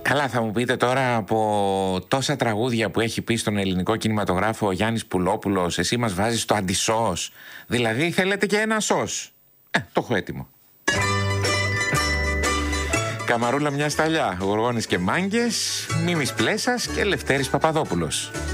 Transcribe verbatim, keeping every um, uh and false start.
Καλά, θα μου πείτε τώρα, από τόσα τραγούδια που έχει πει στον ελληνικό κινηματογράφο ο Γιάννης Πουλόπουλος, εσύ μας βάζεις το αντισός. Δηλαδή θέλετε και ένα σως. Ε, το έχω έτοιμο. Καμαρούλα μια σταλιά, Γοργόνες και Μάγκες, Μίμης Πλέσας και Λευτέρης Παπαδόπουλος.